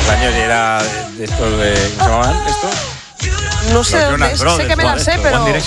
años y era de estos de... ¿Cómo se llamaban estos? No sé dónde, sé que me la sé, pero... One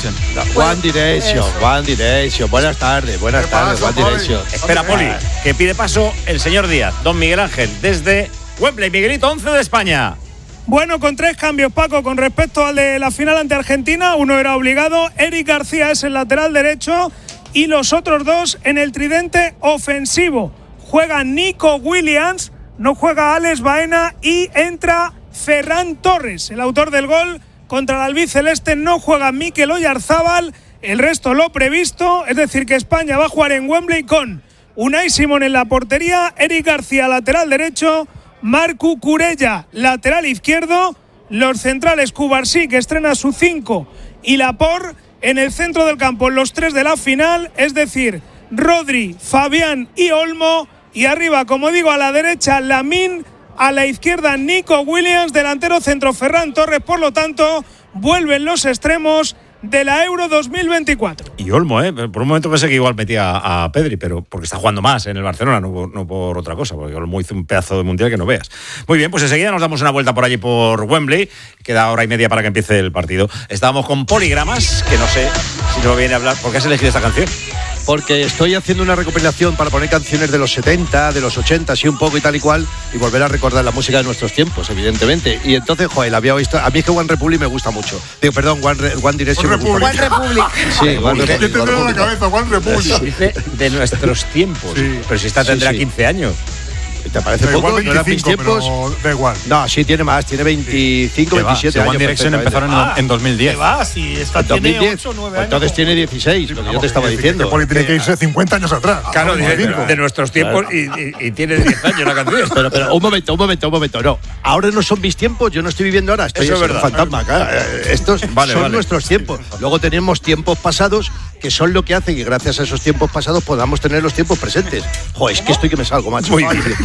Direction. Buenas tardes, One Direction. Espera, Poli, que pide paso el señor Díaz, don Miguel Ángel, desde Wembley. Miguelito, 11 de España. Bueno, con 3 cambios, Paco, con respecto al de la final ante Argentina. Uno era obligado, Eric García es el lateral derecho y los otros 2 en el tridente ofensivo. Juega Nico Williams, no juega Alex Baena y entra Ferran Torres, el autor del gol contra el albiceleste. No juega Mikel Oyarzábal, el resto lo previsto, es decir que España va a jugar en Wembley con Unai Simón en la portería, Eric García lateral derecho, Marcu Curella lateral izquierdo, los centrales Cubarsí, que estrena su 5, y Laporte en el centro del campo, los 3 de la final, es decir, Rodri, Fabián y Olmo, y arriba, como digo, a la derecha Lamine, a la izquierda Nico Williams, delantero centro Ferran Torres. Por lo tanto, vuelven los extremos de la Euro 2024. Y Olmo, por un momento pensé que igual metía a Pedri, pero porque está jugando más en el Barcelona, no por otra cosa, porque Olmo hizo un pedazo de mundial que no veas. Muy bien, pues enseguida nos damos una vuelta por allí por Wembley. Queda hora y media para que empiece el partido. Estábamos con Poligramas, que no sé si nos viene a hablar. ¿Por qué has elegido esta canción? Porque estoy haciendo una recopilación para poner canciones de los 70, de los 80, así un poco y tal y cual, y volver a recordar la música de nuestros tiempos, evidentemente. Y entonces, la había visto. A mí es que One Republic me gusta mucho. Digo, perdón, One Direction. One Republic. Sí, One Republic. ¿Qué tendrá en la cabeza One Republic? Dice de nuestros tiempos. Sí. Pero si esta tendrá 15 años. ¿Te parece poco? Igual 25, ¿no eran mis tiempos? pero da igual. No, sí tiene más, tiene 25, 27 años. One Direction empezaron en 2010. ¿Qué va? Si esta ¿En 2010? tiene 8 o 9 años. Entonces tiene 16, lo que yo te estaba diciendo. Poli tiene que irse 50 años atrás. Claro, de nuestros tiempos y tiene 10 años la canción. Pero un momento. No, ahora no son mis tiempos, yo no estoy viviendo ahora. Estoy Eso es en verdad. fantasma, claro. Estos son nuestros tiempos. Luego tenemos tiempos pasados que son lo que hacen que gracias a esos tiempos pasados podamos tener los tiempos presentes. Es que estoy que me salgo, macho. Muy bien.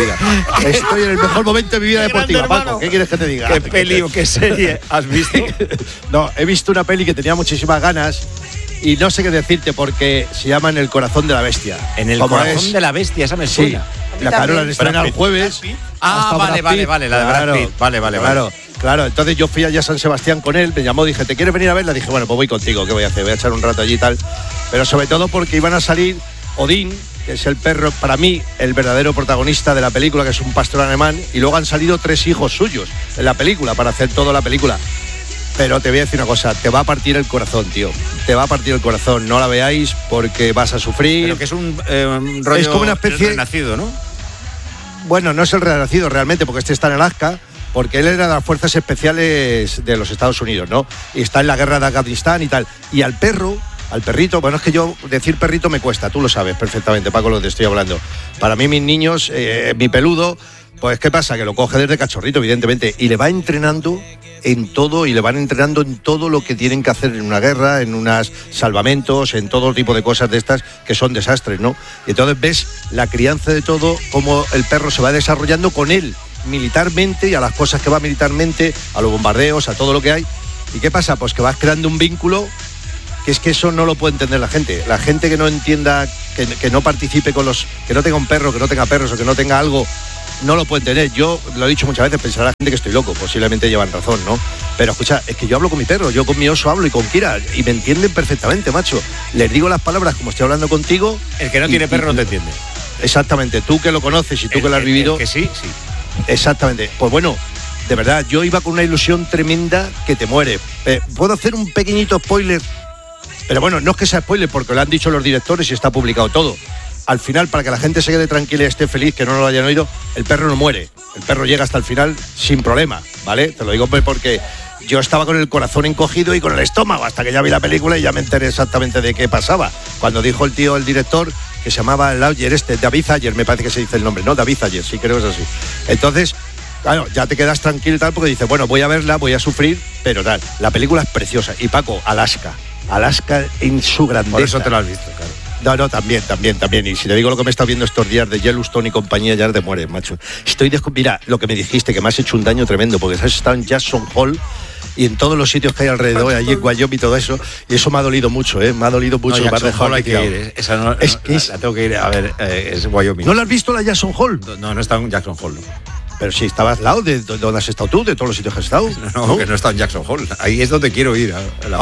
Estoy en el mejor momento de mi vida deportiva, Paco. ¿Qué quieres que te diga? ¿Qué peli o qué serie has visto? No, he visto una peli que tenía muchísimas ganas y no sé qué decirte porque se llama En el corazón de la bestia. En el corazón de la bestia, esa me suena. Sí, la Carola estrena el jueves. Vale, la de Brad Pitt. Vale. Claro, entonces yo fui allá a San Sebastián con él, me llamó, dije, ¿te quieres venir a verla? Dije, bueno, pues voy contigo, ¿qué voy a hacer? Voy a echar un rato allí y tal. Pero sobre todo porque iban a salir Odín, que es el perro, para mí, el verdadero protagonista de la película, que es un pastor alemán, y luego han salido 3 hijos suyos en la película, para hacer toda la película. Pero te voy a decir una cosa, te va a partir el corazón, tío. Te va a partir el corazón, no la veáis porque vas a sufrir. Pero que es un rollo es como una especie renacido, ¿no? Bueno, no es el renacido realmente, porque este está en Alaska, porque él era de las fuerzas especiales de los Estados Unidos, ¿no? Y está en la guerra de Afganistán y tal. Y al perrito, bueno, es que yo decir perrito me cuesta, tú lo sabes perfectamente, Paco, lo que te estoy hablando. Para mí, mis niños, mi peludo, pues ¿qué pasa? Que lo coge desde cachorrito, evidentemente, y le va entrenando en todo, y le van entrenando en todo lo que tienen que hacer en una guerra, en unos salvamentos, en todo tipo de cosas de estas que son desastres, ¿no? Y entonces ves la crianza de todo, cómo el perro se va desarrollando con él, militarmente, y a las cosas que va militarmente, a los bombardeos, a todo lo que hay. ¿Y qué pasa? Pues que vas creando un vínculo que es que eso no lo puede entender la gente. La gente que no entienda, que no participe con los... que no tenga un perro, que no tenga perros o que no tenga algo, no lo puede entender. Yo lo he dicho muchas veces, pensará la gente que estoy loco, posiblemente llevan razón, ¿no? Pero escucha, es que yo hablo con mi perro, yo con mi oso hablo y con Kira, y me entienden perfectamente, macho. Les digo las palabras como estoy hablando contigo. El que no tiene perro no te entiende. Exactamente, tú que lo conoces y tú que lo has vivido. El que sí. Exactamente. Pues bueno, de verdad, yo iba con una ilusión tremenda que te muere. ¿Puedo hacer un pequeñito spoiler? Pero bueno, no es que sea spoiler, porque lo han dicho los directores y está publicado todo. Al final, para que la gente se quede tranquila y esté feliz, que no lo hayan oído, el perro no muere. El perro llega hasta el final sin problema, ¿vale? Te lo digo porque yo estaba con el corazón encogido y con el estómago hasta que ya vi la película y ya me enteré exactamente de qué pasaba. Cuando dijo el director, que se llamaba David Ayer, me parece que se dice el nombre, ¿no? David Ayer, sí, creo que es así. Entonces, claro, ya te quedas tranquilo y tal, porque dices, bueno, voy a verla, voy a sufrir, pero tal. La película es preciosa. Y Paco, Alaska en su grandeza. Por eso te lo has visto, claro. No, también. Y si te digo lo que me está viendo estos días de Yellowstone y compañía, ya te mueres, macho. Mira, lo que me dijiste, que me has hecho un daño tremendo, porque has estado en Jackson Hole y en todos los sitios que hay alrededor, allí en Wyoming y todo eso, y eso me ha dolido mucho, me ha dolido mucho. No, Jackson Hole hay que ir, esa la tengo que ir a ver, es Wyoming. ¿No la has visto la Jackson Hole? No está en Jackson Hole, Pero si estabas al lado de donde has estado tú, de todos los sitios que has estado. No, que no he estado en Jackson Hole. Ahí es donde quiero ir.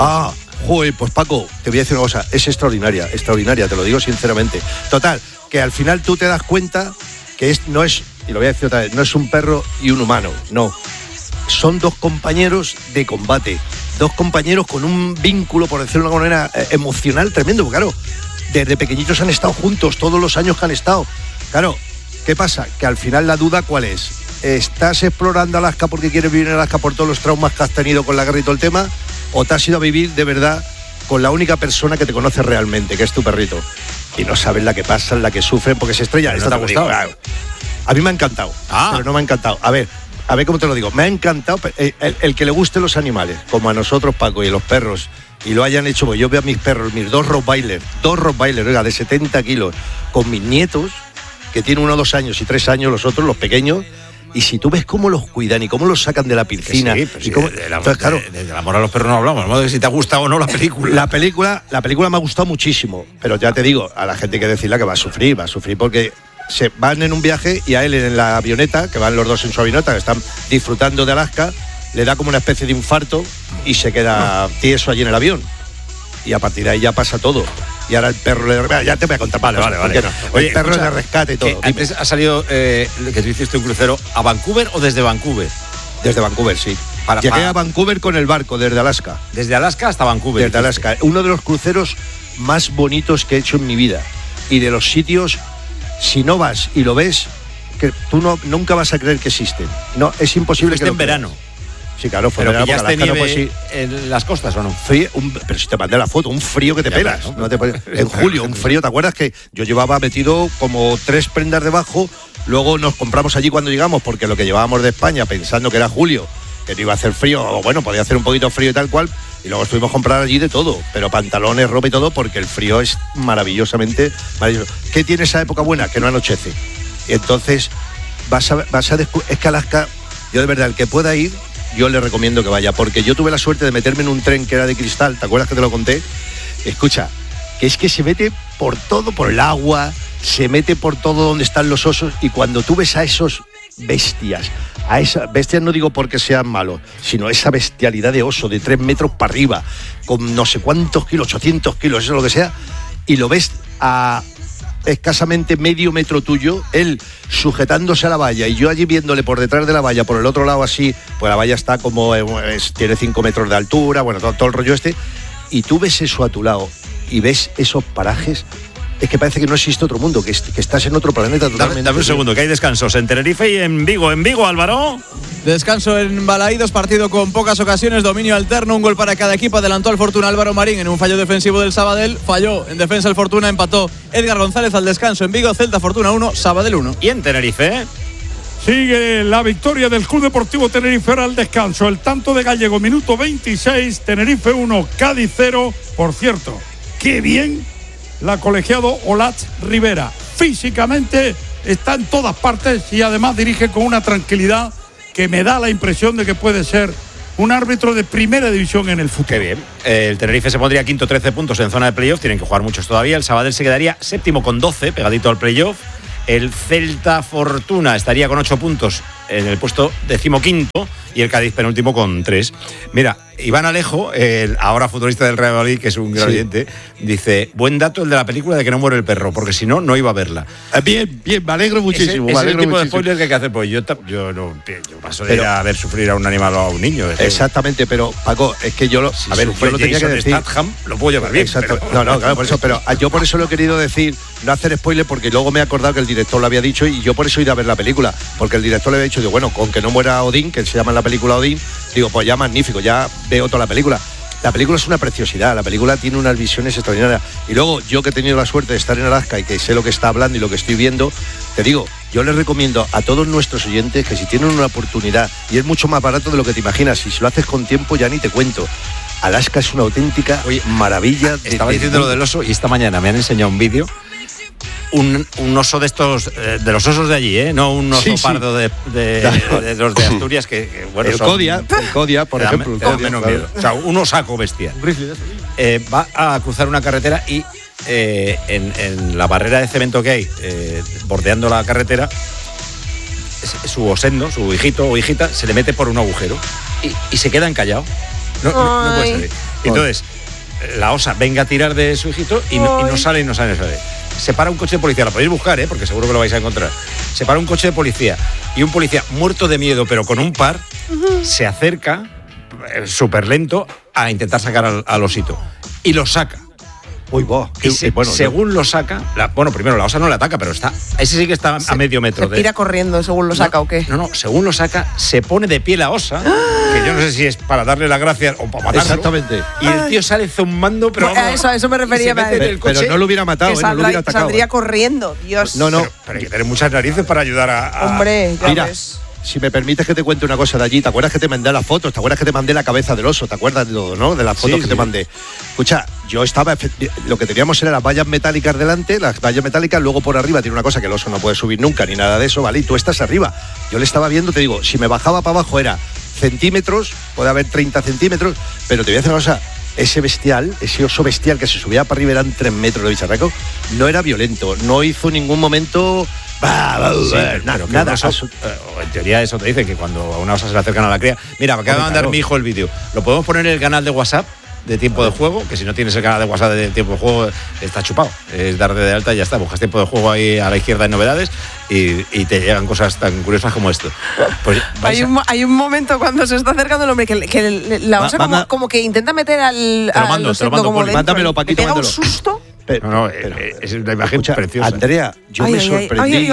Joder, pues Paco, te voy a decir una cosa. Es extraordinaria, te lo digo sinceramente. Total, que al final tú te das cuenta que no es, y lo voy a decir otra vez, no es un perro y un humano, no. Son dos compañeros de combate. Dos compañeros con un vínculo, por decirlo de alguna manera, emocional tremendo. Porque, claro, desde pequeñitos han estado juntos, todos los años que han estado. Claro, ¿qué pasa? Que al final la duda, ¿cuál es? ¿Estás explorando Alaska porque quieres vivir en Alaska por todos los traumas que has tenido con la guerra y todo el tema? ¿O te has ido a vivir de verdad con la única persona que te conoce realmente, que es tu perrito? Y no sabes la que pasan, la que sufren, porque se estrellan. ¿No te ha gustado? A mí me ha encantado, pero no me ha encantado. A ver cómo te lo digo. Me ha encantado el que le gusten los animales, como a nosotros, Paco, y los perros, y lo hayan hecho. Porque yo veo a mis perros, mis dos Rottweiler, oiga, de 70 kilos, con mis nietos, que tienen 1, 2 años y 3 años, los otros, los pequeños. Y si tú ves cómo los cuidan y cómo los sacan de la piscina. Sí, entonces, claro, del amor a los perros no hablamos, ¿no? De si te ha gustado o no la película. La película me ha gustado muchísimo, pero ya te digo, a la gente hay que decirle que va a sufrir porque se van en un viaje y a él en la avioneta, que van los dos en su avioneta, que están disfrutando de Alaska, le da como una especie de infarto y se queda tieso allí en el avión. Y a partir de ahí ya pasa todo. Y ahora el perro ya te voy a contar. Vale. No. Oye, el perro le rescate y todo. Antes ha salido que tú hiciste un crucero a Vancouver o desde Vancouver. Desde Vancouver, sí. Llegué a Vancouver con el barco desde Alaska. Desde Alaska hasta Vancouver. Desde Alaska. Uno de los cruceros más bonitos que he hecho en mi vida. Y de los sitios, si no vas y lo ves, que tú nunca vas a creer que existen. No, es imposible que en verano. Sí, claro, fue pero verano, pillaste nieve en las costas, ¿o no? Pero si te mandé la foto, un frío que te pelas. Claro, ¿no? En julio, un frío, ¿te acuerdas que yo llevaba metido como 3 prendas debajo? Luego nos compramos allí cuando llegamos, porque lo que llevábamos de España, pensando que era julio, que no iba a hacer frío, o bueno, podía hacer un poquito frío y tal cual, y luego estuvimos a comprar allí de todo, pero pantalones, ropa y todo, porque el frío es maravillosamente maravilloso. ¿Qué tiene esa época buena? Que no anochece. Y entonces es que Alaska, yo de verdad, el que pueda ir, yo le recomiendo que vaya, porque yo tuve la suerte de meterme en un tren que era de cristal, ¿te acuerdas que te lo conté? Escucha, que es que se mete por todo, por el agua, se mete por todo donde están los osos, y cuando tú ves a esos bestias, no digo porque sean malos, sino esa bestialidad de oso de 3 metros para arriba, con no sé cuántos kilos, 800 kilos, eso es lo que sea, y lo ves a escasamente medio metro tuyo, él sujetándose a la valla y yo allí viéndole por detrás de la valla, por el otro lado así, pues la valla está como, tiene 5 metros de altura, bueno, todo el rollo y tú ves eso a tu lado y ves esos parajes, es que parece que no existe otro mundo, que estás en otro planeta totalmente. Dame un segundo, que hay descansos en Tenerife y en Vigo. En Vigo, Álvaro. Descanso en Balaídos, partido con pocas ocasiones, dominio alterno, un gol para cada equipo. Adelantó al Fortuna Álvaro Marín en un fallo defensivo del Sabadell, falló en defensa el Fortuna, empató Edgar González al descanso en Vigo. Celta Fortuna 1, Sabadell 1. Y en Tenerife sigue la victoria del Club Deportivo Tenerife al descanso. El tanto de Gallego, minuto 26, Tenerife 1, Cádiz 0. Por cierto, qué bien la colegiado Olat Rivera. Físicamente está en todas partes y además dirige con una tranquilidad que me da la impresión de que puede ser un árbitro de primera división en el fútbol. Qué bien. El Tenerife se pondría quinto, 13 puntos en zona de playoff. Tienen que jugar muchos todavía. El Sabadell se quedaría séptimo con 12, pegadito al playoff. El Celta Fortuna estaría con 8 puntos en el puesto 15º y el Cádiz penúltimo con 3. Mira, Iván Alejo, el ahora futbolista del Real Madrid, que es un gran oyente, dice, buen dato el de la película de que no muere el perro, porque si no, no iba a verla. Bien, me alegro muchísimo. Es el tipo de spoiler que hay que hacer, pues yo paso de ir a ver sufrir a un animal o a un niño. Exactamente, pero Paco, es que yo lo tenía que decir. Statham, lo puedo llevar bien. Exacto. Pero... No, claro, por eso, pero yo por eso lo he querido decir, no hacer spoiler, porque luego me he acordado que el director lo había dicho y yo por eso he ido a ver la película, porque el director le había dicho, digo, bueno, con que no muera Odín, que se llama en la película Odín, digo, pues ya magnífico, ya veo toda la película. La película es una preciosidad, la película tiene unas visiones extraordinarias. Y luego, yo que he tenido la suerte de estar en Alaska y que sé lo que está hablando y lo que estoy viendo, te digo, yo les recomiendo a todos nuestros oyentes que si tienen una oportunidad, y es mucho más barato de lo que te imaginas, y si lo haces con tiempo ya ni te cuento. Alaska es una auténtica maravilla. Estaba diciendo lo del oso y esta mañana me han enseñado un vídeo. Un oso de estos, de los osos de allí, no un oso pardo de los de Asturias que bueno, el Codia, por ejemplo. Menos miedo. O sea, un osaco bestia. Va a cruzar una carretera y en la barrera de cemento que hay, bordeando la carretera, su osendo, su hijito o hijita, se le mete por un agujero y se quedan callados. No puede salir. Entonces, la osa venga a tirar de su hijito y no sale. Se para un coche de policía, lo podéis buscar, porque seguro que lo vais a encontrar. Se para un coche de policía y un policía muerto de miedo, pero con un par, se acerca súper lento a intentar sacar al osito. Y lo saca. Según lo saca, primero la osa no le ataca, pero ese sí que está a medio metro. ¿Se tira corriendo según lo saca o qué? No, según lo saca, se pone de pie la osa, que yo no sé si es para darle las gracias o para matarlo. Exactamente. Y el tío sale zumbando, pero vamos, a eso me refería. Pero no lo hubiera matado, no lo hubiera atacado. Saldría corriendo, Dios. No. Pero hay que tener muchas narices para ayudar a... Hombre, ya Mira, ves. si me permites que te cuente una cosa de allí, ¿te acuerdas que te mandé las fotos? ¿Te acuerdas que te mandé la cabeza del oso? ¿Te acuerdas de todo, no? De las fotos que te mandé. Escucha, yo estaba... Lo que teníamos era las vallas metálicas delante, las vallas metálicas, luego por arriba tiene una cosa que el oso no puede subir nunca, ni nada de eso, ¿vale? Y tú estás arriba. Yo le estaba viendo, te digo, si me bajaba para abajo era centímetros, puede haber 30 centímetros, pero te voy a decir una cosa... Ese oso bestial que se subía para arriba, eran 3 metros de bicharraco, no era violento, no hizo ningún momento... nada. En teoría eso te dicen, que cuando a una osa se le acercan a la cría... Mira, me acaba de mandar mi hijo el vídeo. Lo podemos poner en el canal de WhatsApp de Tiempo de Juego, que si no tienes el canal de WhatsApp de Tiempo de Juego está chupado. Es dar de alta y ya está. Buscas Tiempo de Juego ahí a la izquierda en novedades y te llegan cosas tan curiosas como esto. Pues hay un momento cuando se está acercando el hombre que la osa como que intenta meter al osito como dentro. Mándamelo, Paquito, pega un susto. Pero, es una imagen preciosa. Andrea, yo me sorprendí.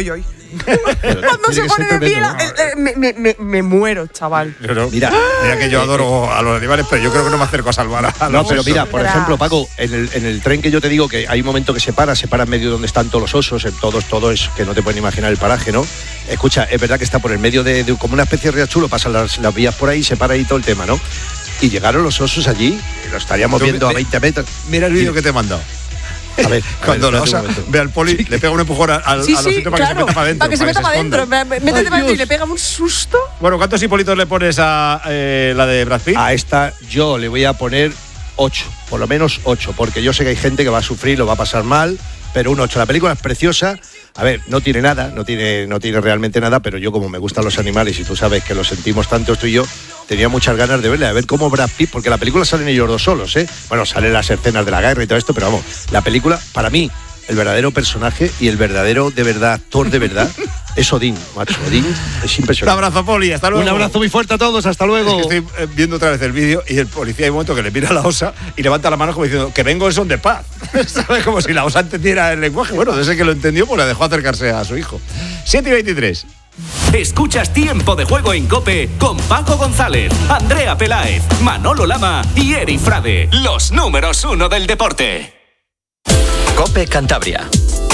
Cuando se pone de pie, me muero, chaval. Mira que yo adoro a los animales, pero yo creo que no me acerco a salvar a los pero mira, por ejemplo, Paco, en el tren que yo te digo que hay un momento que se para en medio donde están todos los osos, todo es que no te pueden imaginar el paraje, ¿no? Escucha, es verdad que está por el medio de como una especie de riachuelo, pasan las vías por ahí, se para ahí todo el tema, ¿no? Y llegaron los osos allí, y lo estaríamos viendo a 20 metros. Mira el vídeo que te he mandado. A ver, cuando la osa ve al poli, le pega un empujón al osito para que se meta para adentro. Para que se meta para adentro. Métete para adentro y le pega un susto. Bueno, ¿cuántos hipolitos le pones a la de Brad Pitt? A esta yo le voy a poner 8, por lo menos 8, porque yo sé que hay gente que va a sufrir, lo va a pasar mal, pero un 8. La película es preciosa. A ver, no tiene nada, no tiene realmente nada, pero yo como me gustan los animales y tú sabes que los sentimos tanto tú y yo, tenía muchas ganas de verla, de ver cómo Brad Pitt, porque la película salen ellos dos solos, Bueno, salen las escenas de la guerra y todo esto, pero vamos, la película, para mí, el verdadero personaje y el verdadero, de verdad, actor de verdad, es Odín, macho. Odín es impresionante. Un abrazo, Poli, hasta luego. Un abrazo muy fuerte a todos, hasta luego. Es que estoy viendo otra vez el vídeo y el policía hay un momento que le mira a la osa y levanta la mano como diciendo que vengo en son de paz. ¿Sabes? Como si la osa entendiera el lenguaje. Bueno, desde que lo entendió, pues le dejó acercarse a su hijo. 7:23. Escuchas Tiempo de Juego en COPE con Paco González, Andrea Peláez, Manolo Lama y Eri Frade, los números 1 del deporte. COPE Cantabria.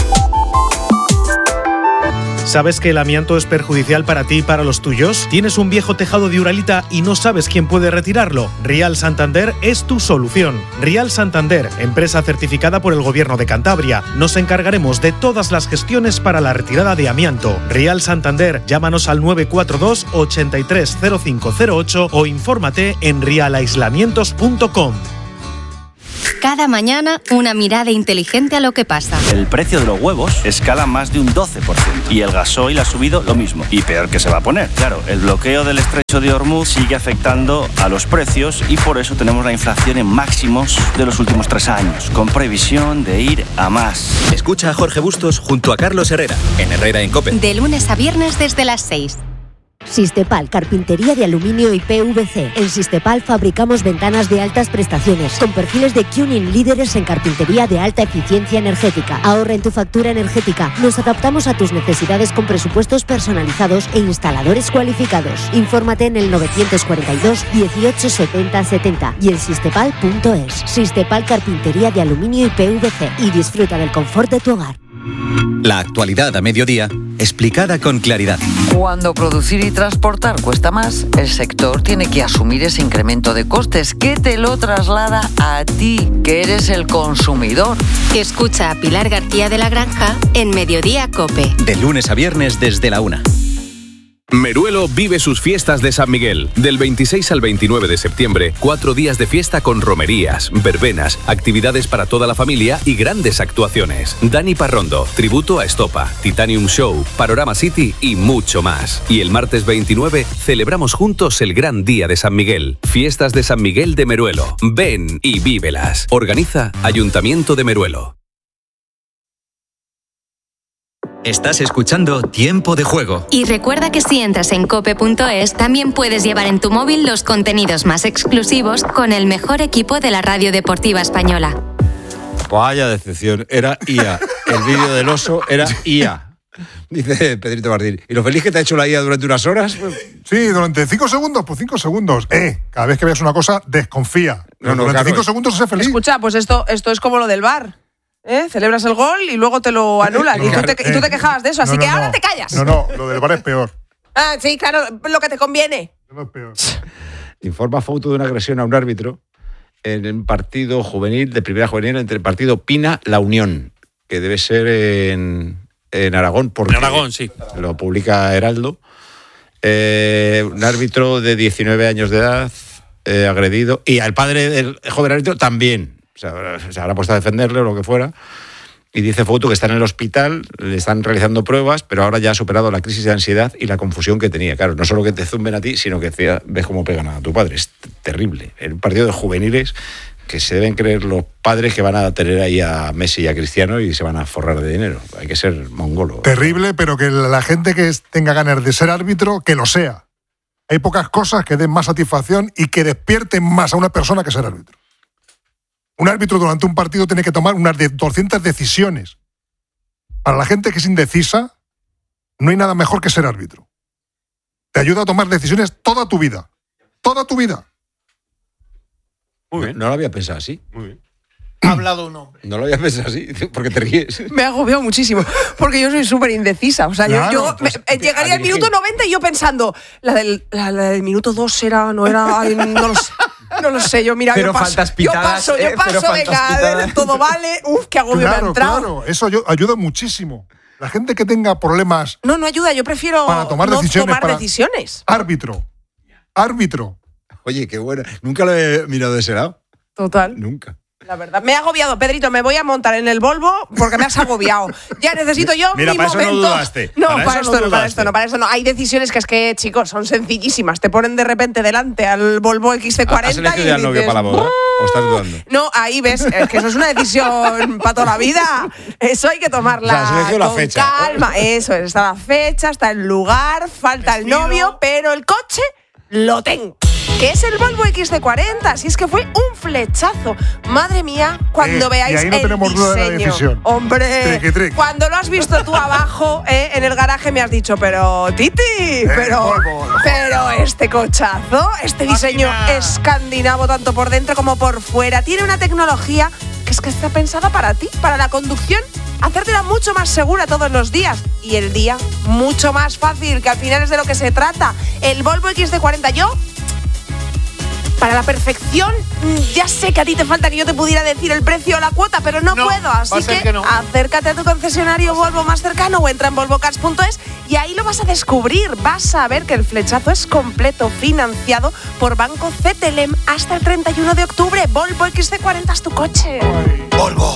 ¿Sabes que el amianto es perjudicial para ti y para los tuyos? ¿Tienes un viejo tejado de Uralita y no sabes quién puede retirarlo? Rial Santander es tu solución. Rial Santander, empresa certificada por el Gobierno de Cantabria. Nos encargaremos de todas las gestiones para la retirada de amianto. Rial Santander, llámanos al 942 830508 o infórmate en rialaislamientos.com. Cada mañana, una mirada inteligente a lo que pasa. El precio de los huevos escala más de un 12% y el gasoil ha subido lo mismo. Y peor que se va a poner. Claro, el bloqueo del estrecho de Hormuz sigue afectando a los precios y por eso tenemos la inflación en máximos de los últimos 3 años, con previsión de ir a más. Escucha a Jorge Bustos junto a Carlos Herrera, en Herrera en COPE. De lunes a viernes desde las 6. Sistepal, carpintería de aluminio y PVC. En Sistepal fabricamos ventanas de altas prestaciones, con perfiles de Cuning líderes en carpintería de alta eficiencia energética. Ahorra en tu factura energética. Nos adaptamos a tus necesidades con presupuestos personalizados e instaladores cualificados. Infórmate en el 942 18 70 70 y en sistepal.es. Sistepal, carpintería de aluminio y PVC. Y disfruta del confort de tu hogar. La actualidad a mediodía, explicada con claridad. Cuando producir y transportar cuesta más, el sector tiene que asumir ese incremento de costes que te lo traslada a ti, que eres el consumidor. Escucha a Pilar García de la Granja en Mediodía COPE. De lunes a viernes desde la 1. Meruelo vive sus fiestas de San Miguel. Del 26 al 29 de septiembre, 4 días de fiesta con romerías, verbenas, actividades para toda la familia y grandes actuaciones. Dani Parrondo, tributo a Estopa, Titanium Show, Panorama City y mucho más. Y el martes 29 celebramos juntos el gran día de San Miguel. Fiestas de San Miguel de Meruelo. Ven y vívelas. Organiza Ayuntamiento de Meruelo. Estás escuchando Tiempo de Juego. Y recuerda que si entras en cope.es, también puedes llevar en tu móvil los contenidos más exclusivos con el mejor equipo de la radio deportiva española. Vaya decepción, era IA. El vídeo del oso era IA. Dice Pedrito Martín. ¿Y lo feliz que te ha hecho la IA durante unas horas? Sí, durante 5 segundos, pues 5 segundos. Cada vez que veas una cosa, desconfía. Durante 5 segundos sé feliz. Escucha, pues esto es como lo del VAR. Celebras el gol y luego te lo anulan. Y tú te quejabas de eso, así que ahora te callas. No, lo del VAR es peor. Ah, sí, claro, lo que te conviene. No es peor. Informa foto de una agresión a un árbitro en un partido juvenil, de primera juvenil, entre el partido Pina-La Unión, que debe ser en Aragón. Porque en Aragón, sí. Lo publica Heraldo. Un árbitro de 19 años de edad, agredido. Y al padre del joven árbitro también. Se habrá puesto a defenderle o lo que fuera. Y dice Foto que está en el hospital, le están realizando pruebas, pero ahora ya ha superado la crisis de ansiedad y la confusión que tenía. Claro, no solo que te zumben a ti, sino que ves cómo pegan a tu padre. Es terrible. En un partido de juveniles que se deben creer los padres que van a tener ahí a Messi y a Cristiano y se van a forrar de dinero. Hay que ser mongolo. Terrible, pero que la gente que tenga ganas de ser árbitro, que lo sea. Hay pocas cosas que den más satisfacción y que despierten más a una persona que ser árbitro. Un árbitro durante un partido tiene que tomar unas 200 decisiones. Para la gente que es indecisa, no hay nada mejor que ser árbitro. Te ayuda a tomar decisiones toda tu vida. Toda tu vida. Muy bien. No lo había pensado así. Muy bien. Ha hablado un hombre. No lo había pensado así, porque te ríes. Me ha agobiado muchísimo, porque yo soy súper indecisa. O sea, claro, yo llegaría al minuto 90 y yo pensando, la del minuto 2 no era, ay, no lo sé. No lo sé, yo mira, pero yo paso, faltas pitadas, yo paso, venga, a ver, todo vale, qué agobio me ha entrado. Claro, eso ayuda muchísimo. La gente que tenga problemas... No ayuda, yo prefiero para tomar decisiones. Árbitro. Oye, qué bueno. Nunca lo he mirado de ese lado. Total. Nunca. La verdad, me ha agobiado, Pedrito, me voy a montar en el Volvo porque me has agobiado. Ya necesito yo mira, mi para momento. Eso no dudaste. No, para esto no. Hay decisiones que chicos, son sencillísimas. Te ponen de repente delante al Volvo XC40 ¿Has elegido ya al novio para la boda? ¿O estás dudando? No, ahí ves, es que eso es una decisión para toda la vida. Eso hay que tomarla con fecha. Calma. Eso, está la fecha, está el lugar, falta el novio, pero el coche lo tengo. Que es el Volvo XC40, si es que fue un flechazo. Madre mía, cuando veáis y ahí no tenemos el diseño. Duda de la decisión. Hombre, cuando lo has visto tú abajo en el garaje me has dicho, pero Titi, pero este cochazo, este diseño escandinavo tanto por dentro como por fuera, tiene una tecnología que es que está pensada para ti, para la conducción, hacértela mucho más segura todos los días y el día mucho más fácil, que al final es de lo que se trata. El Volvo XC40, yo para la perfección, ya sé que a ti te falta que yo te pudiera decir el precio o la cuota, pero no puedo, así que acércate a tu concesionario Volvo más cercano o entra en volvocars.es y ahí lo vas a descubrir. Vas a ver que el flechazo es completo, financiado por Banco CTLM hasta el 31 de octubre. Volvo XC40 es tu coche. Volvo.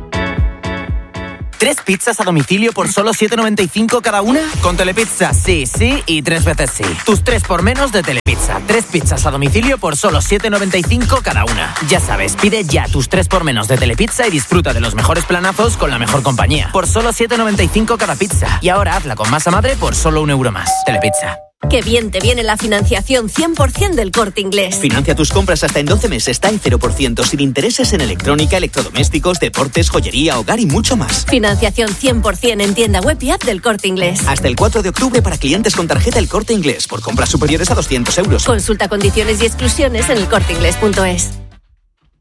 3 pizzas a domicilio por solo 7,95 cada una. Con Telepizza, sí y 3 veces sí. Tus 3 por menos de Telepizza. 3 pizzas a domicilio por solo 7,95 cada una. Ya sabes, pide ya tus 3 por menos de Telepizza y disfruta de los mejores planazos con la mejor compañía. Por solo 7,95 cada pizza. Y ahora hazla con masa madre por solo €1 más. Telepizza. Qué bien te viene la financiación 100% del Corte Inglés. Financia tus compras hasta en 12 meses, está en 0%, sin intereses en electrónica, electrodomésticos, deportes, joyería, hogar y mucho más. Financiación 100% en tienda web y app del Corte Inglés. Hasta el 4 de octubre para clientes con tarjeta El Corte Inglés, por compras superiores a €200. Consulta condiciones y exclusiones en elcorteinglés.es.